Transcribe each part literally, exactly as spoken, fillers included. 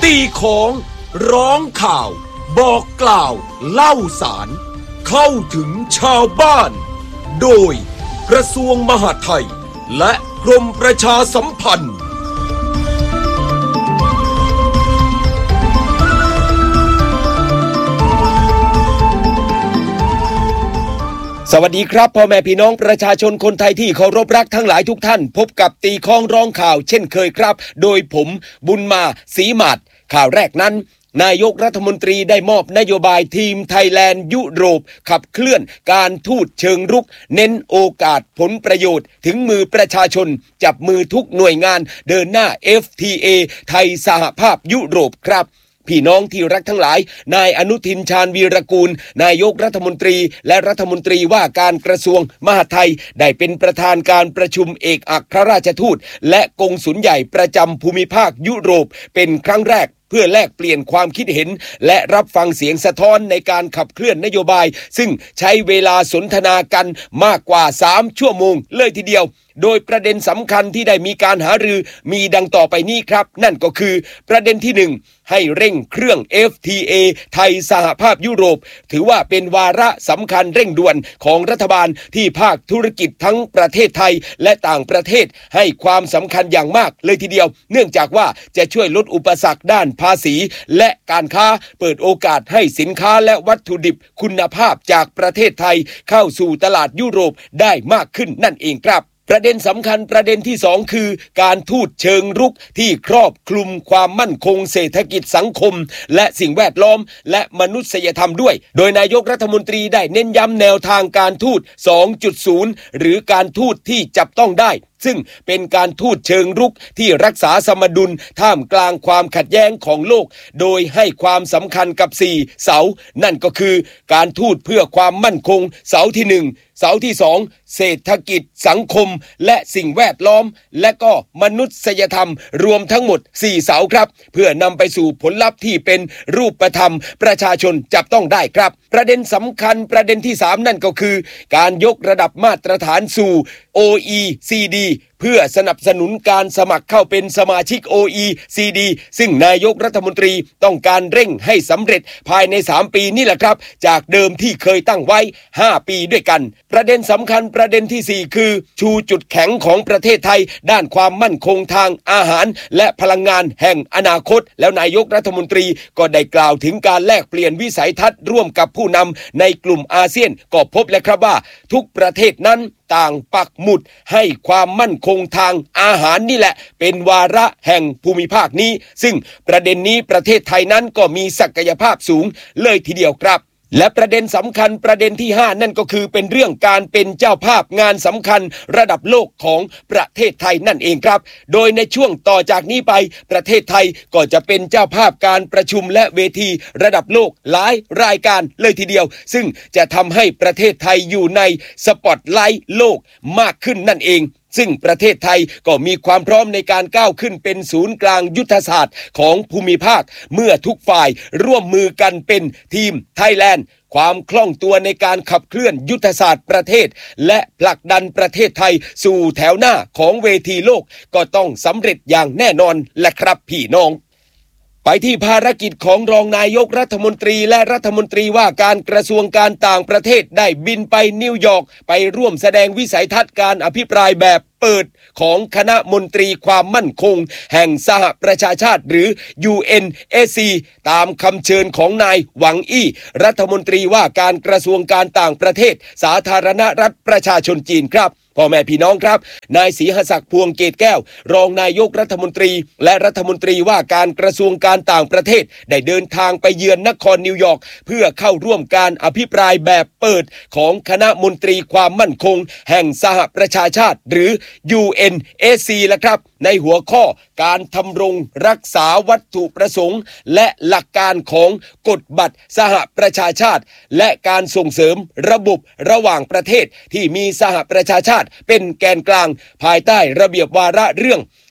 ตีของร้องข่าวบอกกล่าวเล่าสารเข้าถึงชาวบ้านโดยกระทรวงมหาดไทยและกรมประชาสัมพันธ์สวัสดีครับพ่อแม่พี่น้องประชาชนคนไทยที่เคารพรักทั้งหลายทุกท่านพบกับตีคล้องร้องข่าวเช่นเคยครับโดยผมบุญมาศรีหมาดข่าวแรกนั้นนายกรัฐมนตรีได้มอบนโยบายทีมไทยแลนด์ยุโรปขับเคลื่อนการทูตเชิงรุกเน้นโอกาสผลประโยชน์ถึงมือประชาชนจับมือทุกหน่วยงานเดินหน้า เอฟ ที เอ ไทยสหภาพยุโรปครับพี่น้องที่รักทั้งหลายนายอนุทินชาญวีรกูลนายกรัฐมนตรีและรัฐมนตรีว่าการกระทรวงมหาดไทยได้เป็นประธานการประชุมเอกอัครราชทูตและกงสุลใหญ่ประจำภูมิภาคยุโรปเป็นครั้งแรกเพื่อแลกเปลี่ยนความคิดเห็นและรับฟังเสียงสะท้อนในการขับเคลื่อนนโยบายซึ่งใช้เวลาสนทนากันมากกว่าสามชั่วโมงเลยทีเดียวโดยประเด็นสำคัญที่ได้มีการหารือมีดังต่อไปนี้ครับนั่นก็คือประเด็นที่หนึ่งให้เร่งเครื่อง เอฟ ที เอ ไทยสหภาพยุโรปถือว่าเป็นวาระสำคัญเร่งด่วนของรัฐบาลที่ภาคธุรกิจทั้งประเทศไทยและต่างประเทศให้ความสำคัญอย่างมากเลยทีเดียวเนื่องจากว่าจะช่วยลดอุปสรรคด้านภาษีและการค้าเปิดโอกาสให้สินค้าและวัตถุดิบคุณภาพจากประเทศไทยเข้าสู่ตลาดยุโรปได้มากขึ้นนั่นเองครับประเด็นสำคัญประเด็นที่สองคือการทูตเชิงรุกที่ครอบคลุมความมั่นคงเศรษฐกิจสังคมและสิ่งแวดล้อมและมนุษยธรรมด้วยโดยนายกรัฐมนตรีได้เน้นย้ำแนวทางการทูต สองจุดศูนย์ หรือการทูตที่จับต้องได้ซึ่งเป็นการทูตเชิงรุกที่รักษาสมดุลท่ามกลางความขัดแย้งของโลกโดยให้ความสำคัญกับสี่เสานั่นก็คือการทูตเพื่อความมั่นคงเสาที่หนึ่งเสาที่สองเศรษฐกิจสังคมและสิ่งแวดล้อมและก็มนุษยธรรมรวมทั้งหมดสี่เสาครับเพื่อนำไปสู่ผลลัพธ์ที่เป็นรูปธรรมประชาชนจับต้องได้ครับประเด็นสำคัญประเด็นที่สามนั่นก็คือการยกระดับมาตรฐานสู่ โอ อี ซี ดี เพื่อสนับสนุนการสมัครเข้าเป็นสมาชิก โอ อี ซี ดี ซึ่งนายกรัฐมนตรีต้องการเร่งให้สำเร็จภายในสามปีนี่แหละครับจากเดิมที่เคยตั้งไว้ห้าปีด้วยกันประเด็นสำคัญประเด็นที่สี่คือชูจุดแข็งของประเทศไทยด้านความมั่นคงทางอาหารและพลังงานแห่งอนาคตแล้วนายกรัฐมนตรีก็ได้กล่าวถึงการแลกเปลี่ยนวิสัยทัศน์ร่วมกับผู้นำในกลุ่มอาเซียนก็พบแล้วครับว่าทุกประเทศนั้นต่างปักหมุดให้ความมั่นคงทางอาหารนี่แหละเป็นวาระแห่งภูมิภาคนี้ซึ่งประเด็นนี้ประเทศไทยนั้นก็มีศักยภาพสูงเลยทีเดียวครับและประเด็นสำคัญประเด็นที่ห้านั่นก็คือเป็นเรื่องการเป็นเจ้าภาพงานสำคัญระดับโลกของประเทศไทยนั่นเองครับโดยในช่วงต่อจากนี้ไปประเทศไทยก็จะเป็นเจ้าภาพการประชุมและเวทีระดับโลกหลายรายการเลยทีเดียวซึ่งจะทำให้ประเทศไทยอยู่ในสปอตไลท์โลกมากขึ้นนั่นเองซึ่งประเทศไทยก็มีความพร้อมในการก้าวขึ้นเป็นศูนย์กลางยุทธศาสตร์ของภูมิภาคเมื่อทุกฝ่ายร่วมมือกันเป็นทีมไทยแลนด์ความคล่องตัวในการขับเคลื่อนยุทธศาสตร์ประเทศและผลักดันประเทศไทยสู่แถวหน้าของเวทีโลกก็ต้องสำเร็จอย่างแน่นอนแหละครับพี่น้องไปที่ภารกิจของรองนายกรัฐมนตรีและรัฐมนตรีว่าการกระทรวงการต่างประเทศได้บินไปนิวยอร์กไปร่วมแสดงวิสัยทัศน์การอภิปรายแบบเปิดของคณะมนตรีความมั่นคงแห่งสหประชาชาติหรือ ยู เอ็น เอ ซี ตามคำเชิญของนายหวังอี้รัฐมนตรีว่าการกระทรวงการต่างประเทศสาธารณรัฐประชาชนจีนครับพ่อแม่พี่น้องครับนายศรีหศักดิ์พวงเกตแก้วรองนายกรัฐมนตรีและรัฐมนตรีว่าการกระทรวงการต่างประเทศได้เดินทางไปเยือนนครนิวยอร์กเพื่อเข้าร่วมการอภิปรายแบบเปิดของคณะมนตรีความมั่นคงแห่งสหประชาชาติหรือ ยู เอ็น เอ ซี ละครับในหัวข้อการทำรงรักษาวัตถุประสงค์และหลักการของกฎบัตรสหประชาชาติและการส่งเสริมระบบระหว่างประเทศที่มีสหประชาชาติเป็นแกนกลางภายใต้ระเบียบวาระเรื่อง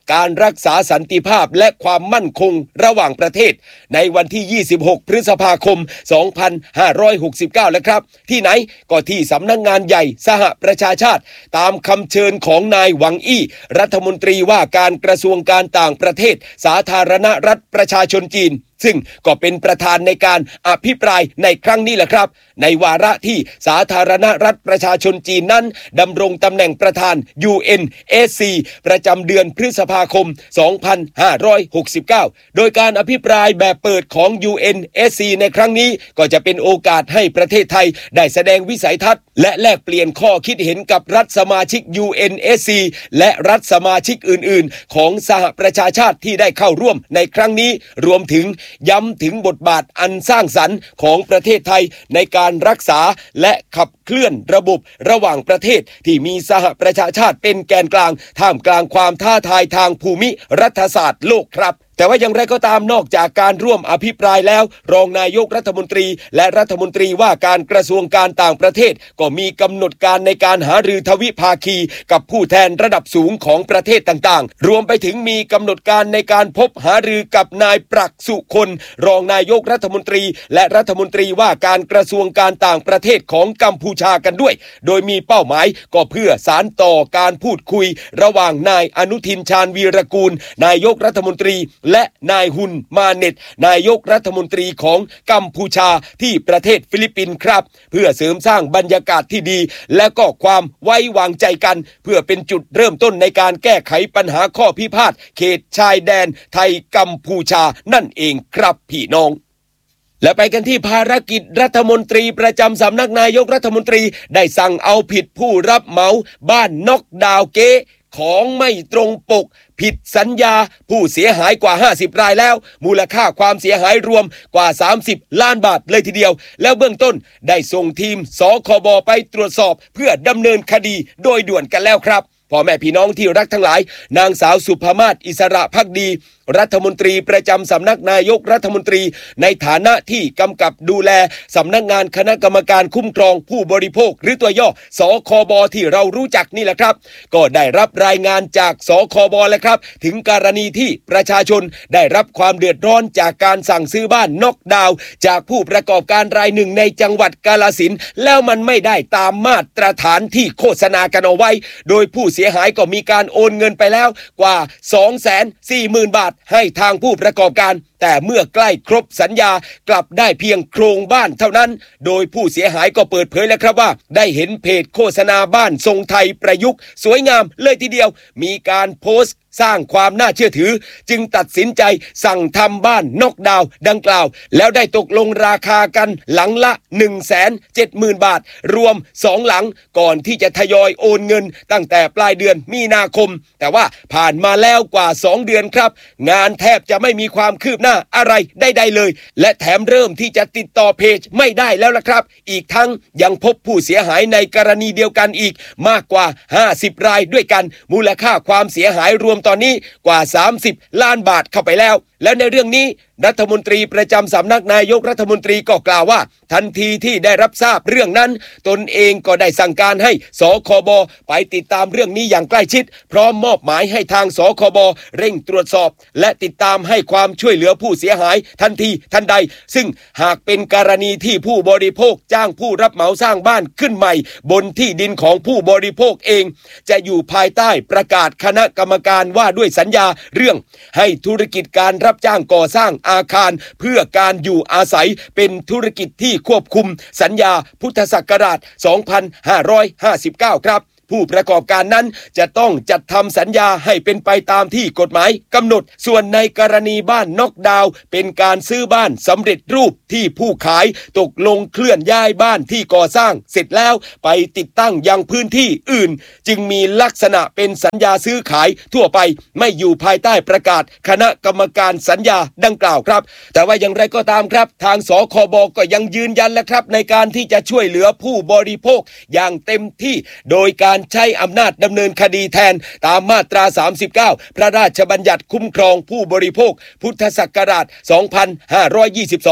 การรักษาสันติภาพและความมั่นคงระหว่างประเทศในวันที่ยี่สิบหกพฤษภาคมสองพันห้าร้อยหกสิบเก้าแล้วครับที่ไหนก็ที่สำนักงานใหญ่สหประชาชาติตามคำเชิญของนายหวังอี้รัฐมนตรีว่าการกระทรวงการต่างประเทศสาธารณรัฐประชาชนจีนซึ่งก็เป็นประธานในการอภิปรายในครั้งนี้แหละครับในวาระที่สาธารณรัฐประชาชนจีนนั้นดำรงตำแหน่งประธาน ยู เอ็น เอ ซี ประจำเดือนพฤษภาคมสองพันห้าร้อยหกสิบเก้าโดยการอภิปรายแบบเปิดของ ยู เอ็น เอ ซี ในครั้งนี้ก็จะเป็นโอกาสให้ประเทศไทยได้แสดงวิสัยทัศน์และแลกเปลี่ยนข้อคิดเห็นกับรัฐสมาชิก ยู เอ็น เอ ซี และรัฐสมาชิกอื่นๆของสหประชาชาติที่ได้เข้าร่วมในครั้งนี้รวมถึงย้ำถึงบทบาทอันสร้างสรรค์ของประเทศไทยในการรักษาและขับเคลื่อนระบบระหว่างประเทศที่มีสหประชาชาติเป็นแกนกลางท่ามกลางความท้าทายทางภูมิรัฐศาสตร์โลกครับแต่ว่าอย่างไรก็ตามนอกจากการร่วมอภิปรายแล้วรองนายกรัฐมนตรีและรัฐมนตรีว่าการกระทรวงการต่างประเทศก็มีกำหนดการในการหารือทวิภาคีกับผู้แทนระดับสูงของประเทศต่างๆรวมไปถึงมีกำหนดการในการพบหารือกับนายปรักษ์สุคนรองนายกรัฐมนตรีและรัฐมนตรีว่าการกระทรวงการต่างประเทศของกัมพูชากันด้วยโดยมีเป้าหมายก็เพื่อสานต่อการพูดคุยระหว่างนายอนุทินชาญวีรกูลนายกรัฐมนตรีและนายฮุนมาเน็ตนายกรัฐมนตรีของกัมพูชาที่ประเทศฟิลิปปินส์ครับเพื่อเสริมสร้างบรรยากาศที่ดีและก็ความไว้วางใจกันเพื่อเป็นจุดเริ่มต้นในการแก้ไขปัญหาข้อพิพาทเขตชายแดนไทยกัมพูชานั่นเองครับพี่น้องและไปกันที่ภารกิจรัฐมนตรีประจำสำนักนายกรัฐมนตรีได้สั่งเอาผิดผู้รับเหมาบ้านน็อกดาวน์เก๊ของไม่ตรงปกผิดสัญญาผู้เสียหายกว่าห้าสิบรายแล้วมูลค่าความเสียหายรวมกว่าสามสิบล้านบาทเลยทีเดียวแล้วเบื้องต้นได้ส่งทีมสคบไปตรวจสอบเพื่อดำเนินคดีโดยด่วนกันแล้วครับพ่อแม่พี่น้องที่รักทั้งหลายนางสาวสุภมาศอิสระภักดีรัฐมนตรีประจำสำนักนายกรัฐมนตรีในฐานะที่กำกับดูแลสำนักงานคณะกรรมการคุ้มครองผู้บริโภคหรือตัวย่อสคบที่เรารู้จักนี่แหละครับก็ได้รับรายงานจากสคบแล้วครับถึงกรณีที่ประชาชนได้รับความเดือดร้อนจากการสั่งซื้อบ้านน็อกดาวน์จากผู้ประกอบการรายหนึ่งในจังหวัดกาฬสินธุ์แล้วมันไม่ได้ตามมาตรฐานที่โฆษณากันเอาไว้โดยผู้เสียหายก็มีการโอนเงินไปแล้วกว่า สองแสนสี่หมื่น บาทให้ทางผู้ประกอบการแต่เมื่อใกล้ครบสัญญากลับได้เพียงโครงบ้านเท่านั้นโดยผู้เสียหายก็เปิดเผยแล้วครับว่าได้เห็นเพจโฆษณาบ้านทรงไทยประยุกต์สวยงามเลยทีเดียวมีการโพสต์สร้างความน่าเชื่อถือจึงตัดสินใจสั่งทำบ้านน็อกดาวน์ดังกล่าวแล้วได้ตกลงราคากันหลังละ หนึ่งแสนเจ็ดหมื่น บาทรวมสองหลังก่อนที่จะทยอยโอนเงินตั้งแต่ปลายเดือนมีนาคมแต่ว่าผ่านมาแล้วกว่าสองเดือนครับงานแทบจะไม่มีความคืบหน้าอะไรใดๆเลยและแถมเริ่มที่จะติดต่อเพจไม่ได้แล้วล่ะครับอีกทั้งยังพบผู้เสียหายในกรณีเดียวกันอีกมากกว่าห้าสิบรายด้วยกันมูลค่าความเสียหายรวมตอนนี้กว่าสามสิบล้านบาทเข้าไปแล้วและในเรื่องนี้รัฐมนตรีประจำสำนักนายกรัฐมนตรีก็กล่าวว่าทันทีที่ได้รับทราบเรื่องนั้นตนเองก็ได้สั่งการให้สคบไปติดตามเรื่องนี้อย่างใกล้ชิดพร้อมมอบหมายให้ทางสคบเร่งตรวจสอบและติดตามให้ความช่วยเหลือผู้เสียหายทันทีทันใดซึ่งหากเป็นกรณีที่ผู้บริโภคจ้างผู้รับเหมาสร้างบ้านขึ้นใหม่บนที่ดินของผู้บริโภคเองจะอยู่ภายใต้ประกาศคณะกรรมการว่าด้วยสัญญาเรื่องให้ธุรกิจการรับจ้างก่อสร้างอาคารเพื่อการอยู่อาศัยเป็นธุรกิจที่ควบคุมสัญญาพุทธศักราชสองพันห้าร้อยห้าสิบเก้าครับผู้ประกอบการนั้นจะต้องจัดทำสัญญาให้เป็นไปตามที่กฎหมายกำหนดส่วนในกรณีบ้านน็อกดาวน์เป็นการซื้อบ้านสำเร็จรูปที่ผู้ขายตกลงเคลื่อนย้ายบ้านที่ก่อสร้างเสร็จแล้วไปติดตั้งยังพื้นที่อื่นจึงมีลักษณะเป็นสัญญาซื้อขายทั่วไปไม่อยู่ภายใต้ประกาศคณะกรรมการสัญญาดังกล่าวครับแต่ว่าอย่างไรก็ตามครับทางสคบก็ยังยืนยันและครับในการที่จะช่วยเหลือผู้บริโภคอย่างเต็มที่โดยการใช้อำนาจดำเนินคดีแทนตามมาตราสามสิบเก้าพระราชบัญญัติคุ้มครองผู้บริโภคพุทธศักราชสองพันห้าร้อยยี่สิบสอง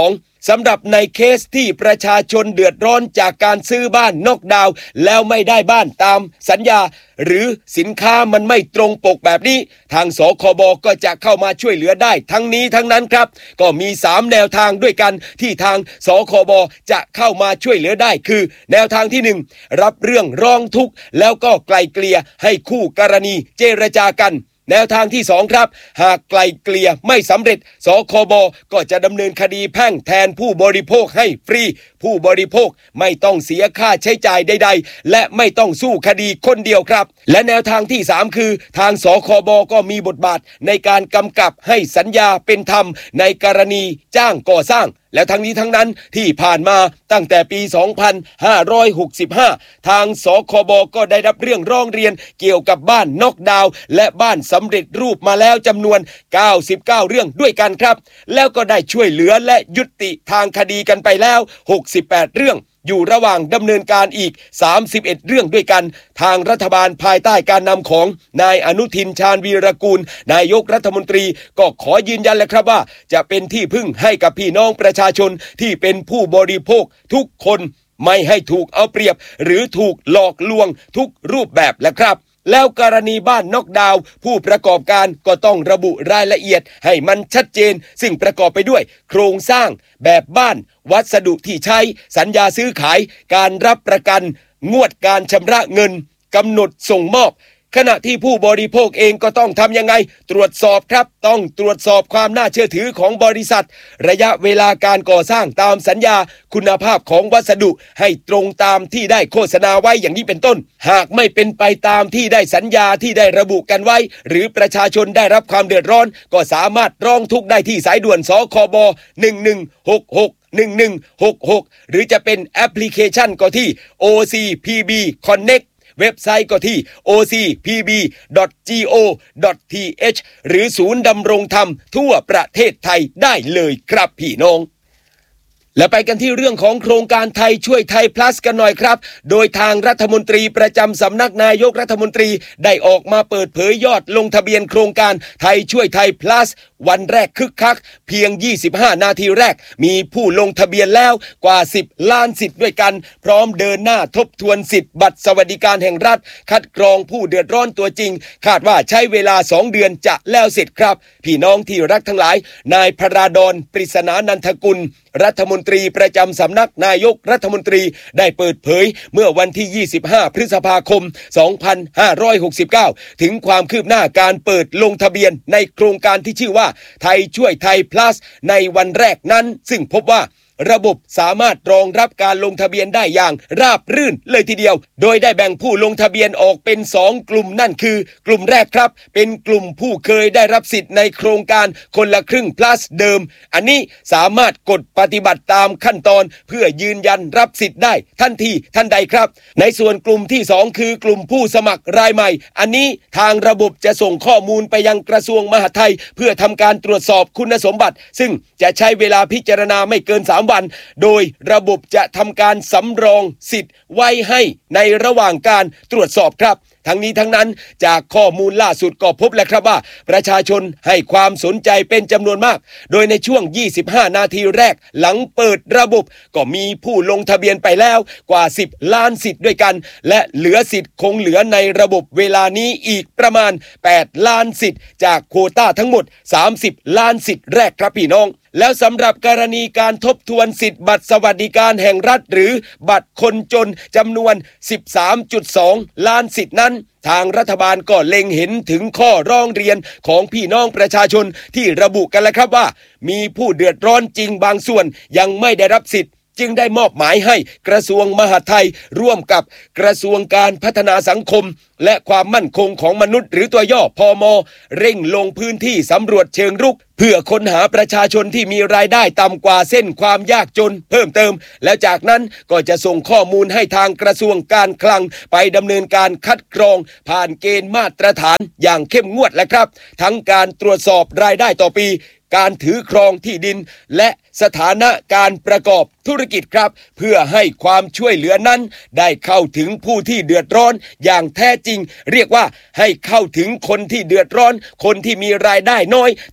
สำหรับในเคสที่ประชาชนเดือดร้อนจากการซื้อบ้านน็อกดาวน์แล้วไม่ได้บ้านตามสัญญาหรือสินค้ามันไม่ตรงปกแบบนี้ทางสคบก็จะเข้ามาช่วยเหลือได้ทั้งนี้ทั้งนั้นครับก็มีสามแนวทางด้วยกันที่ทางสคบจะเข้ามาช่วยเหลือได้คือแนวทางที่หนึ่งรับเรื่องร้องทุกข์แล้วก็ไกล่เกลี่ยให้คู่กรณีเจรจากันแนวทางที่สองครับหากไกล่เกลี่ยไม่สำเร็จสคบก็จะดำเนินคดีแพ่งแทนผู้บริโภคให้ฟรีผู้บริโภคไม่ต้องเสียค่าใช้จ่ายใดๆและไม่ต้องสู้คดีคนเดียวครับและแนวทางที่สามคือทางสคบก็มีบทบาทในการกำกับให้สัญญาเป็นธรรมในกรณีจ้างก่อสร้างและทั้งนี้ทั้งนั้นที่ผ่านมาตั้งแต่ปีสองพันห้าร้อยหกสิบห้าทางสคบก็ได้รับเรื่องร้องเรียนเกี่ยวกับบ้านน็อกดาวน์และบ้านสำเร็จรูปมาแล้วจำนวนเก้าสิบเก้าเรื่องด้วยกันครับแล้วก็ได้ช่วยเหลือและยุติทางคดีกันไปแล้วหกสิบแปดเรื่องอยู่ระหว่างดำเนินการอีกสามสิบเอ็ดเรื่องด้วยกันทางรัฐบาลภายใต้การนำของนายอนุทินชาญวีรกูลนายกรัฐมนตรีก็ขอยืนยันเลยครับว่าจะเป็นที่พึ่งให้กับพี่น้องประชาชนที่เป็นผู้บริโภคทุกคนไม่ให้ถูกเอาเปรียบหรือถูกหลอกลวงทุกรูปแบบแหละครับแล้วกรณีบ้านน็อกดาวน์ผู้ประกอบการก็ต้องระบุรายละเอียดให้มันชัดเจนซึ่งประกอบไปด้วยโครงสร้างแบบบ้านวัสดุที่ใช้สัญญาซื้อขายการรับประกันงวดการชำระเงินกำหนดส่งมอบขณะที่ผู้บริโภคเองก็ต้องทำยังไงตรวจสอบครับต้องตรวจสอบความน่าเชื่อถือของบริษัทระยะเวลาการก่อสร้างตามสัญญาคุณภาพของวัสดุให้ตรงตามที่ได้โฆษณาไว้อย่างนี้เป็นต้นหากไม่เป็นไปตามที่ได้สัญญาที่ได้ระบุกันไว้หรือประชาชนได้รับความเดือดร้อนก็สามารถร้องทุกข์ได้ที่สายด่วนสคบหนึ่งหนึ่งหกหกหนึ่งหนึ่งหกหกหรือจะเป็นแอปพลิเคชันก็ที่ โอ ซี พี บี Connectเว็บไซต์ก็ที่ โอ ซี พี บี ดอท จี โอ ดอท ที เอช หรือศูนย์ดำรงธรรมทั่วประเทศไทยได้เลยครับพี่น้องและไปกันที่เรื่องของโครงการไทยช่วยไทย plus กันหน่อยครับโดยทางรัฐมนตรีประจำสำนักนายกรัฐมนตรีได้ออกมาเปิดเผยยอดลงทะเบียนโครงการไทยช่วยไทย plus วันแรกคึกคักเพียงยี่สิบห้านาทีแรกมีผู้ลงทะเบียนแล้วกว่าสิบล้านสิทธิ์ด้วยกันพร้อมเดินหน้าทบทวนสิทธิ์บัตรสวัสดิการแห่งรัฐคัดกรองผู้เดือดร้อนตัวจริงคาดว่าใช้เวลาสองเดือนจะแล้วเสร็จครับพี่น้องที่รักทั้งหลายนายพราดรปริศนานันทกุลรัฐมนตรีประจำสำนักนายกรัฐมนตรีได้เปิดเผยเมื่อวันที่ยี่สิบห้าพฤษภาคมสองพันห้าร้อยหกสิบเก้าถึงความคืบหน้าการเปิดลงทะเบียนในโครงการที่ชื่อว่าไทยช่วยไทย plus ในวันแรกนั้นซึ่งพบว่าระบบสามารถรองรับการลงทะเบียนได้อย่างราบรื่นเลยทีเดียวโดยได้แบ่งผู้ลงทะเบียนออกเป็นสองกลุ่มนั่นคือกลุ่มแรกครับเป็นกลุ่มผู้เคยได้รับสิทธิ์ในโครงการคนละครึ่ง plus เดิมอันนี้สามารถกดปฏิบัติตามขั้นตอนเพื่อยืนยันรับสิทธิ์ได้ทันทีทันใดครับในส่วนกลุ่มที่สองคือกลุ่มผู้สมัครรายใหม่อันนี้ทางระบบจะส่งข้อมูลไปยังกระทรวงมหาดไทยเพื่อทำการตรวจสอบคุณสมบัติซึ่งจะใช้เวลาพิจารณาไม่เกินสามวันโดยระบบจะทำการสำรองสิทธิ์ไว้ให้ในระหว่างการตรวจสอบครับทั้งนี้ทั้งนั้นจากข้อมูลล่าสุดก็พบแล้วครับว่าประชาชนให้ความสนใจเป็นจำนวนมากโดยในช่วงยี่สิบห้านาทีแรกหลังเปิดระบบก็มีผู้ลงทะเบียนไปแล้วกว่าสิบล้านสิทธิ์ด้วยกันและเหลือสิทธิ์คงเหลือในระบบเวลานี้อีกประมาณแปดล้านสิทธิ์จากโควต้าทั้งหมดสามสิบล้านสิทธิ์แรกครับพี่น้องแล้วสำหรับกรณีการทบทวนสิทธิ์บัตรสวัสดิการแห่งรัฐหรือบัตรคนจนจำนวน สิบสามจุดสอง ล้านสิทธิ์นั้นทางรัฐบาลก็เล็งเห็นถึงข้อร้องเรียนของพี่น้องประชาชนที่ระบุกันแล้วครับว่ามีผู้เดือดร้อนจริงบางส่วนยังไม่ได้รับสิทธิ์จึงได้มอบหมายให้กระทรวงมหาดไทยร่วมกับกระทรวงการพัฒนาสังคมและความมั่นคงของมนุษย์หรือตัวย่อพม.เร่งลงพื้นที่สำรวจเชิงรุกเพื่อค้นหาประชาชนที่มีรายได้ต่ำกว่าเส้นความยากจนเพิ่มเติมแล้วจากนั้นก็จะส่งข้อมูลให้ทางกระทรวงการคลังไปดำเนินการคัดกรองผ่านเกณฑ์มาตรฐานอย่างเข้มงวดและครับทั้งการตรวจสอบรายได้ต่อปีการถือครองที่ดินและสถานะการประกอบธุรกิจครับเพื่อให้ความช่วยเหลือนั้นได้เข้าถึงผู้ที่เดือดร้อนอย่างแท้จริงเรียกว่าให้เข้าถึงคนที่เดือดร้อนคนที่มีรายได้น้อยตัวจริง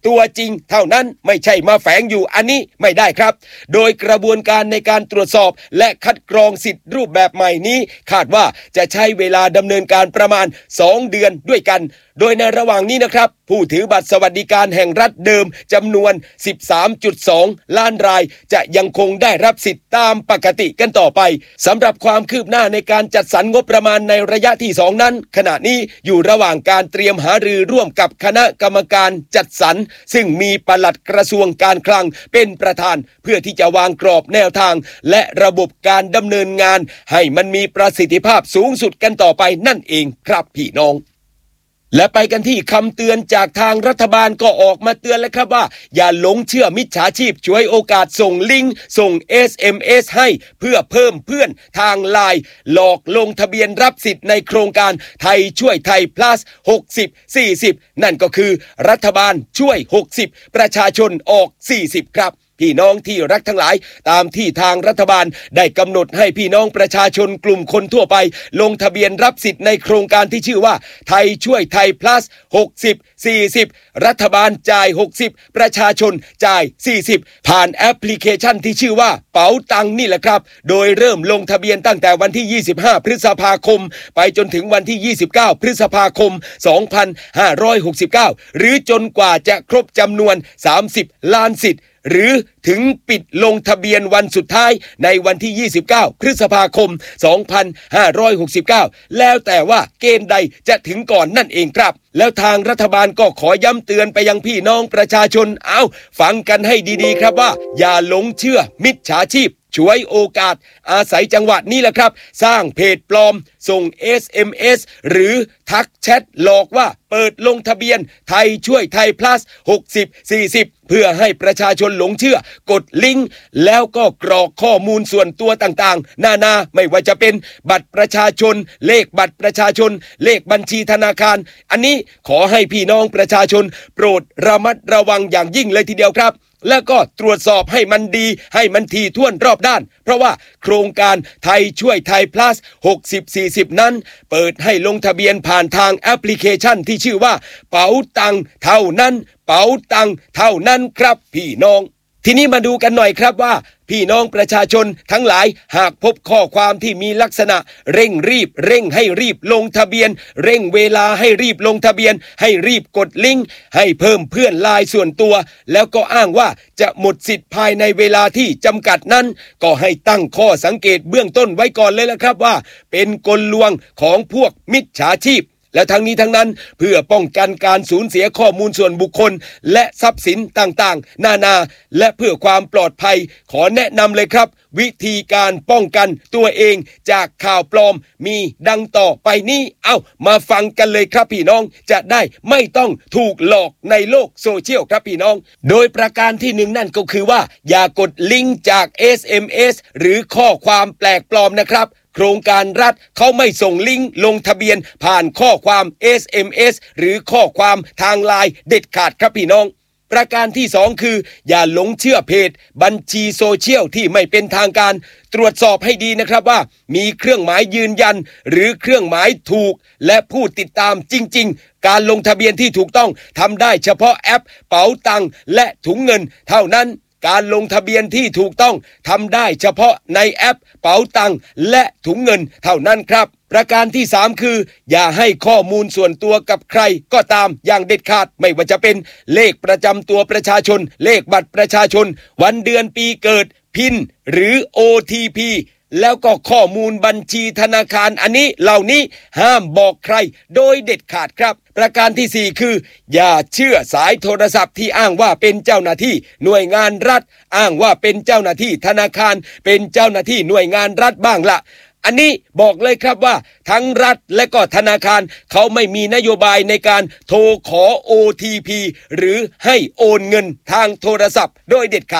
งเท่านั้นไม่ใช่มาแฝงอยู่อันนี้ไม่ได้ครับโดยกระบวนการในการตรวจสอบและคัดกรองสิทธิ์รูปแบบใหม่นี้คาดว่าจะใช้เวลาดำเนินการประมาณสองเดือนด้วยกันโดยในระหว่างนี้นะครับผู้ถือบัตรสวัสดิการแห่งรัฐเดิมจำนวน สิบสามจุดสอง ล้านรายจะยังคงได้รับสิทธิ์ตามปกติกันต่อไปสำหรับความคืบหน้าในการจัดสรรงบประมาณในระยะที่สองนั้นขณะนี้อยู่ระหว่างการเตรียมหารือร่วมกับคณะกรรมการจัดสรรซึ่งมีปลัดกระทรวงการคลังเป็นประธานเพื่อที่จะวางกรอบแนวทางและระบบการดำเนินงานให้มันมีประสิทธิภาพสูงสุดกันต่อไปนั่นเองครับพี่น้องและไปกันที่คำเตือนจากทางรัฐบาลก็ออกมาเตือนแล้วครับว่าอย่าหลงเชื่อมิจฉาชีพฉวยโอกาสส่งลิงก์ส่ง เอส เอ็ม เอส ให้เพื่อเพิ่มเพื่อนทางไลน์หลอกลงทะเบียนรับสิทธิ์ในโครงการไทยช่วยไทย plus หกสิบ สี่สิบนั่นก็คือรัฐบาลช่วยหกสิบประชาชนออกสี่สิบครับพี่น้องที่รักทั้งหลายตามที่ทางรัฐบาลได้กำหนดให้พี่น้องประชาชนกลุ่มคนทั่วไปลงทะเบียนรับสิทธิ์ในโครงการที่ชื่อว่าไทยช่วยไทย plus หกสิบ สี่สิบรัฐบาลจ่ายหกสิบประชาชนจ่ายสี่สิบผ่านแอปพลิเคชันที่ชื่อว่าเป๋าตังนี่แหละครับโดยเริ่มลงทะเบียนตั้งแต่วันที่ยี่สิบห้าพฤษภาคมไปจนถึงวันที่ยี่สิบเก้าพฤษภาคมสองพันห้าร้อยหกสิบเก้าหรือจนกว่าจะครบจำนวนสามสิบล้านสิทธิ์หรือถึงปิดลงทะเบียนวันสุดท้ายในวันที่ยี่สิบเก้าพฤษภาคมสองพันห้าร้อยหกสิบเก้าแล้วแต่ว่าเกณฑ์ใดจะถึงก่อนนั่นเองครับแล้วทางรัฐบาลก็ขอย้ำเตือนไปยังพี่น้องประชาชนเอาฟังกันให้ดีๆครับว่าอย่าหลงเชื่อมิจฉาชีพฉวยโอกาสอาศัยจังหวะนี้แหละครับสร้างเพจปลอมส่ง เอส เอ็ม เอส หรือทักแชทหลอกว่าเปิดลงทะเบียนไทยช่วยไทย plus หกสิบ สี่สิบเพื่อให้ประชาชนหลงเชื่อกดลิงก์แล้วก็กรอกข้อมูลส่วนตัวต่างๆนานาไม่ว่าจะเป็นบัตรประชาชนเลขบัตรประชาชนเลขบัญชีธนาคารอันนี้ขอให้พี่น้องประชาชนโปรดระมัดระวังอย่างยิ่งเลยทีเดียวครับแล้วก็ตรวจสอบให้มันดีให้มันถี่ถ้วนรอบด้านเพราะว่าโครงการไทยช่วยไทย plus หกสิบ สี่สิบนั้นเปิดให้ลงทะเบียนผ่านทางแอปพลิเคชันที่ชื่อว่าเป๋าตังเท่านั้นเป๋าตังเท่านั้นครับพี่น้องทีนี้มาดูกันหน่อยครับว่าพี่น้องประชาชนทั้งหลายหากพบข้อความที่มีลักษณะเร่งรีบเร่งให้รีบลงทะเบียนเร่งเวลาให้รีบลงทะเบียนให้รีบกดลิงก์ให้เพิ่มเพื่อนไลน์ส่วนตัวแล้วก็อ้างว่าจะหมดสิทธิ์ภายในเวลาที่จำกัดนั้นก็ให้ตั้งข้อสังเกตเบื้องต้นไว้ก่อนเลยละครับว่าเป็นกลลวงของพวกมิจฉาชีพและทั้งนี้ทั้งนั้นเพื่อป้องกันการสูญเสียข้อมูลส่วนบุคคลและทรัพย์สินต่างๆนานาและเพื่อความปลอดภัยขอแนะนำเลยครับวิธีการป้องกันตัวเองจากข่าวปลอมมีดังต่อไปนี้เอ้ามาฟังกันเลยครับพี่น้องจะได้ไม่ต้องถูกหลอกในโลกโซเชียลครับพี่น้องโดยประการที่หนึ่งนั่นก็คือว่าอย่ากดลิงก์จาก เอส เอ็ม เอส หรือข้อความแปลกปลอมนะครับโครงการรัฐเขาไม่ส่งลิงก์ลงทะเบียนผ่านข้อความ เอส เอ็ม เอส หรือข้อความทางไลน์เด็ดขาดครับพี่น้องประการที่สองคืออย่าหลงเชื่อเพจบัญชีโซเชียลที่ไม่เป็นทางการตรวจสอบให้ดีนะครับว่ามีเครื่องหมายยืนยันหรือเครื่องหมายถูกและผู้ติดตามจริงๆการลงทะเบียนที่ถูกต้องทำได้เฉพาะแอปเป๋าตังและถุงเงินเท่านั้นการลงทะเบียนที่ถูกต้องทำได้เฉพาะในแอปเป๋าตังและถุงเงินเท่านั้นครับประการที่สามคืออย่าให้ข้อมูลส่วนตัวกับใครก็ตามอย่างเด็ดขาดไม่ว่าจะเป็นเลขประจำตัวประชาชนเลขบัตรประชาชนวันเดือนปีเกิดพินหรือ โอ ที พี แล้วก็ข้อมูลบัญชีธนาคารอันนี้เหล่านี้ห้ามบอกใครโดยเด็ดขาดครับประการที่สี่คืออย่าเชื่อสายโทรศัพท์ที่อ้างว่าเป็นเจ้าหน้าที่หน่วยงานรัฐอ้างว่าเป็นเจ้าหน้าที่ธนาคารเป็นเจ้าหน้าที่หน่วยงานรัฐบ้างละอันนี้บอกเลยครับว่าทั้งรัฐและก็ธนาคารเขาไม่มีนโยบายในการโทรขอ โอ ที พี หรือให้โอนเงินทางโทรศัพท์โดยเด็ดขาดครับ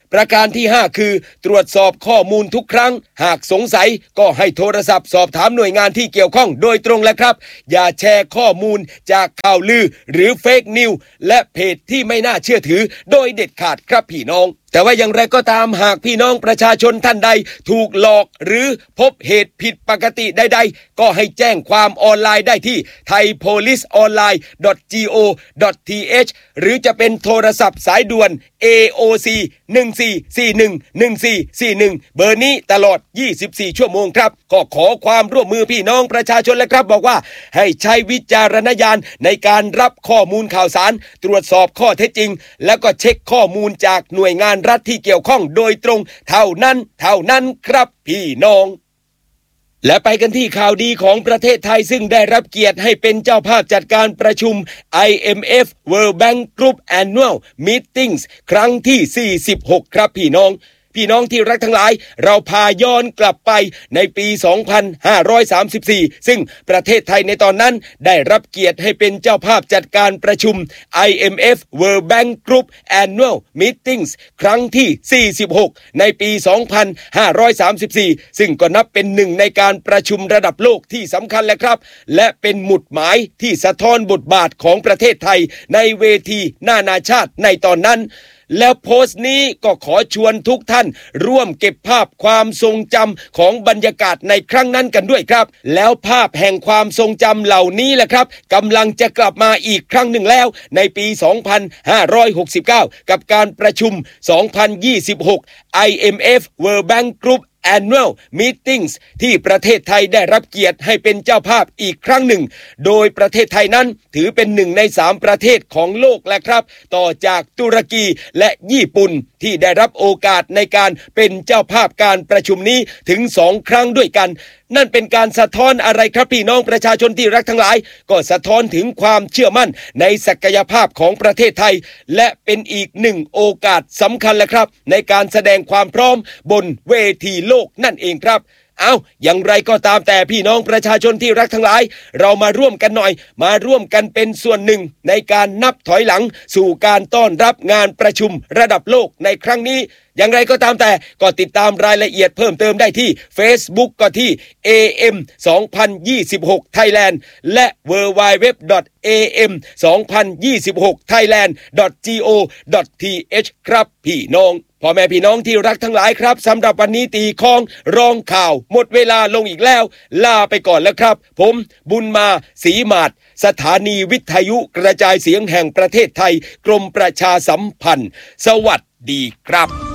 ประการที่ห้าคือตรวจสอบข้อมูลทุกครั้งหากสงสัยก็ให้โทรศัพท์สอบถามหน่วยงานที่เกี่ยวข้องโดยตรงแหละครับอย่าแชร์ข้อมูลจากข่าวลือหรือเฟกนิวส์และเพจที่ไม่น่าเชื่อถือโดยเด็ดขาดครับพี่น้องแต่ว่าอย่างไรก็ตามหากพี่น้องประชาชนท่านใดถูกหลอกหรือพบเหตุผิดปกติใดๆก็ให้แจ้งความออนไลน์ได้ที่ ไทยโพลิสออนไลน์ ดอท จี โอ ดอท ที เอช หรือจะเป็นโทรศัพท์สายด่วน เอ โอ ซี หนึ่ง สี่ สี่ หนึ่ง หนึ่ง สี่ สี่ หนึ่ง เบอร์นี้ตลอดยี่สิบสี่ชั่วโมงครับก็ขอความร่วมมือพี่น้องประชาชนและครับบอกว่าให้ใช้วิจารณญาณในการรับข้อมูลข่าวสารตรวจสอบข้อเท็จจริงแล้วก็เช็คข้อมูลจากหน่วยงานรัฐที่เกี่ยวข้องโดยตรงเท่านั้นเท่านั้นครับพี่น้องและไปกันที่ข่าวดีของประเทศไทยซึ่งได้รับเกียรติให้เป็นเจ้าภาพจัดการประชุม ไอ เอ็ม เอฟ World Bank Group Annual Meetings ครั้งที่สี่สิบหกครับพี่น้องพี่น้องที่รักทั้งหลายเราพาย้อนกลับไปในปีสองพันห้าร้อยสามสิบสี่ซึ่งประเทศไทยในตอนนั้นได้รับเกียรติให้เป็นเจ้าภาพจัดการประชุม ไอ เอ็ม เอฟ World Bank Group Annual Meetings ครั้งที่สี่สิบหกในปีสองพันห้าร้อยสามสิบสี่ซึ่งก็นับเป็นหนึ่งในการประชุมระดับโลกที่สำคัญแหละครับและเป็นหมุดหมายที่สะท้อนบทบาทของประเทศไทยในเวทีนานาชาติในตอนนั้นแล้วโพสต์นี้ก็ขอชวนทุกท่านร่วมเก็บภาพความทรงจำของบรรยากาศในครั้งนั้นกันด้วยครับแล้วภาพแห่งความทรงจำเหล่านี้แหละครับกำลังจะกลับมาอีกครั้งหนึ่งแล้วในปีสองพันห้าร้อยหกสิบเก้ากับการประชุมสองพันยี่สิบหก ไอ เอ็ม เอฟ World Bank Group Annual Meetings ที่ประเทศไทยได้รับเกียรติให้เป็นเจ้าภาพอีกครั้งหนึ่งโดยประเทศไทยนั้นถือเป็นหนึ่งในสามประเทศของโลกแหละครับต่อจากตุรกีและญี่ปุ่นที่ได้รับโอกาสในการเป็นเจ้าภาพการประชุมนี้ถึงสองครั้งด้วยกันนั่นเป็นการสะท้อนอะไรครับพี่น้องประชาชนที่รักทั้งหลายก็สะท้อนถึงความเชื่อมั่นในศักยภาพของประเทศไทยและเป็นอีกหนึ่งโอกาสสำคัญแหละครับในการแสดงความพร้อมบนเวทีโลกนั่นเองครับเอาอย่างไรก็ตามแต่พี่น้องประชาชนที่รักทั้งหลายเรามาร่วมกันหน่อยมาร่วมกันเป็นส่วนหนึ่งในการนับถอยหลังสู่การต้อนรับงานประชุมระดับโลกในครั้งนี้อย่างไรก็ตามแต่ก็ติดตามรายละเอียดเพิ่มเติมได้ที่ Facebook ก็ที่ เอ เอ็ม สองพันยี่สิบหก Thailand และ ดับเบิลยู ดับเบิลยู ดับเบิลยู ดอท เอ เอ็ม สองพันยี่สิบหก ไทยแลนด์ ดอท จี โอ ดอท ที เอช ครับพี่น้องพ่อแม่พี่น้องที่รักทั้งหลายครับสำหรับวันนี้ตีข้องรองข่าวหมดเวลาลงอีกแล้วลาไปก่อนแล้วครับผมบุญมาศรีมาศสถานีวิทยุกระจายเสียงแห่งประเทศไทยกรมประชาสัมพันธ์สวัสดีครับ